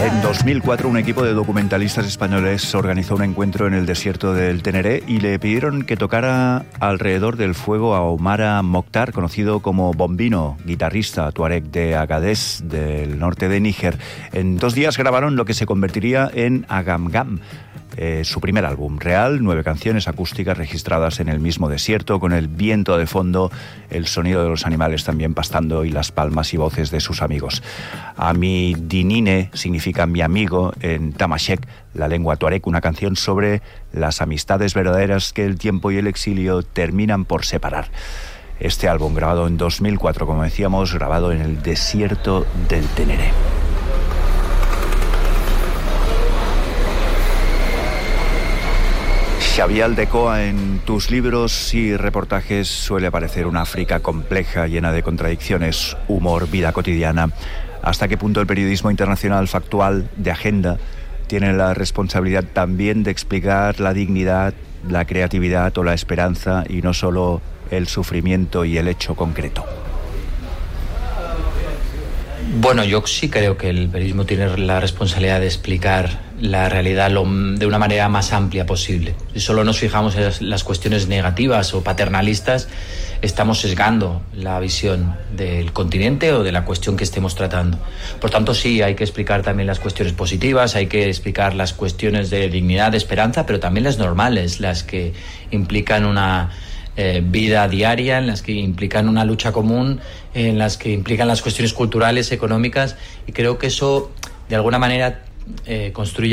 En 2004 un equipo de documentalistas españoles organizó un encuentro en el desierto del Teneré y le pidieron que tocara alrededor del fuego a Omar Mokhtar, conocido como Bombino, guitarrista tuareg de Agadez, del norte de Níger. En 2 días grabaron lo que se convertiría en Agam-Gam, su primer álbum real, 9 canciones acústicas registradas en el mismo desierto, con el viento de fondo, el sonido de los animales también pastando y las palmas y voces de sus amigos. Ami Dinine significa mi amigo en Tamashek, la lengua tuareg, una canción sobre las amistades verdaderas que el tiempo y el exilio terminan por separar. Este álbum, grabado en 2004, como decíamos, grabado en el desierto del Teneré. Xavier Aldecoa, en tus libros y reportajes suele aparecer una África compleja, llena de contradicciones, humor, vida cotidiana. ¿Hasta qué punto el periodismo internacional factual, de agenda, tiene la responsabilidad también de explicar la dignidad, la creatividad o la esperanza y no solo el sufrimiento y el hecho concreto? Bueno, yo sí creo que el periodismo tiene la responsabilidad de explicar la realidad de una manera más amplia posible. Si solo nos fijamos en las cuestiones negativas o paternalistas, estamos sesgando la visión del continente o de la cuestión que estemos tratando. Por tanto, sí, hay que explicar también las cuestiones positivas, hay que explicar las cuestiones de dignidad, de esperanza, pero también las normales, las que implican una vida diaria, en las que implican una lucha común, en las que implican las cuestiones culturales, económicas, y creo que eso de alguna manera construye